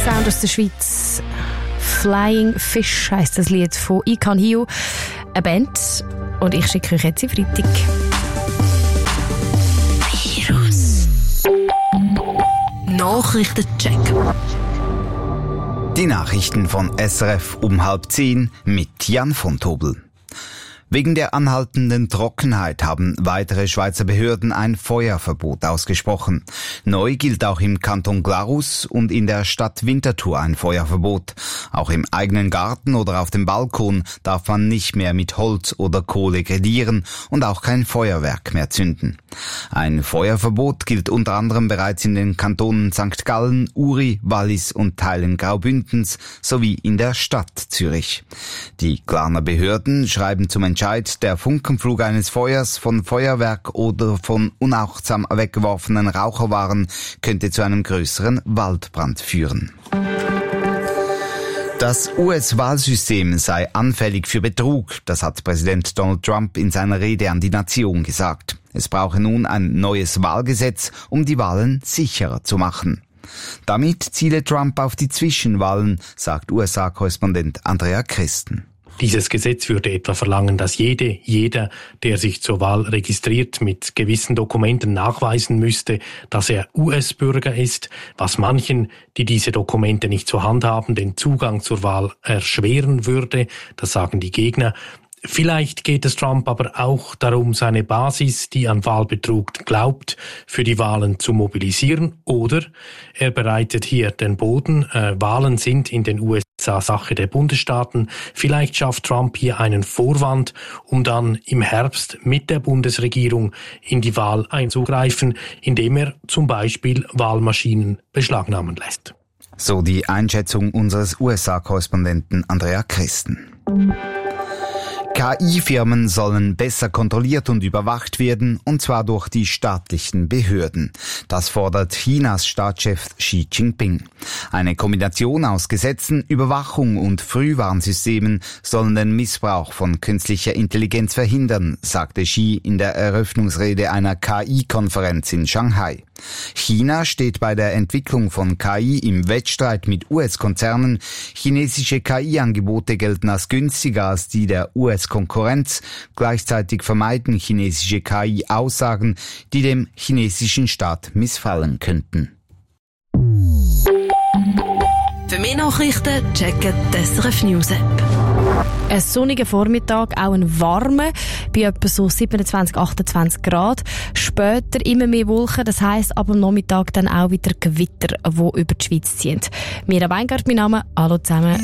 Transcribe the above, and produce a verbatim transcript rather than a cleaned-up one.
Sound aus der Schweiz. Flying Fish heisst das Lied von Ikan Hiu, eine Band. Und ich schicke euch jetzt in Freitag. Virus. Nachrichtencheck. Die Nachrichten von S R F um halb zehn mit Jan von Tobel. Wegen der anhaltenden Trockenheit haben weitere Schweizer Behörden ein Feuerverbot ausgesprochen. Neu gilt auch im Kanton Glarus und in der Stadt Winterthur ein Feuerverbot. Auch im eigenen Garten oder auf dem Balkon darf man nicht mehr mit Holz oder Kohle grillieren und auch kein Feuerwerk mehr zünden. Ein Feuerverbot gilt unter anderem bereits in den Kantonen Sankt Gallen, Uri, Wallis und Teilen Graubündens sowie in der Stadt Zürich. Die Glarner Behörden schreiben zum Entscheid, der Funkenflug eines Feuers von Feuerwerk oder von unachtsam weggeworfenen Raucherwaren könnte zu einem größeren Waldbrand führen. Das U S-Wahlsystem sei anfällig für Betrug, das hat Präsident Donald Trump in seiner Rede an die Nation gesagt. Es brauche nun ein neues Wahlgesetz, um die Wahlen sicherer zu machen. Damit ziele Trump auf die Zwischenwahlen, sagt U S A-Korrespondent Andrea Christen. Dieses Gesetz würde etwa verlangen, dass jede, jeder, der sich zur Wahl registriert, mit gewissen Dokumenten nachweisen müsste, dass er U S-Bürger ist, was manchen, die diese Dokumente nicht zur Hand haben, den Zugang zur Wahl erschweren würde. Das sagen die Gegner. Vielleicht geht es Trump aber auch darum, seine Basis, die an Wahlbetrug glaubt, für die Wahlen zu mobilisieren. Oder er bereitet hier den Boden. Äh, Wahlen sind in den U S A Sache der Bundesstaaten. Vielleicht schafft Trump hier einen Vorwand, um dann im Herbst mit der Bundesregierung in die Wahl einzugreifen, indem er zum Beispiel Wahlmaschinen beschlagnahmen lässt. So die Einschätzung unseres U S A-Korrespondenten Andrea Christen. K I-Firmen sollen besser kontrolliert und überwacht werden, und zwar durch die staatlichen Behörden. Das fordert Chinas Staatschef Xi Jinping. Eine Kombination aus Gesetzen, Überwachung und Frühwarnsystemen sollen den Missbrauch von künstlicher Intelligenz verhindern, sagte Xi in der Eröffnungsrede einer K I-Konferenz in Shanghai. China steht bei der Entwicklung von K I im Wettstreit mit U S-Konzernen. Chinesische K I-Angebote gelten als günstiger als die der U S-Konkurrenz. Gleichzeitig vermeiden chinesische K I-Aussagen, die dem chinesischen Staat missfallen könnten. Für mehr Nachrichten checken die S R F News App. Ein sonniger Vormittag, auch ein warmer, bei etwa so siebenundzwanzig, achtundzwanzig Grad. Später immer mehr Wolken, das heisst ab dem Nachmittag dann auch wieder Gewitter, die über die Schweiz ziehen. Mira Weingart, mein Name, hallo zusammen.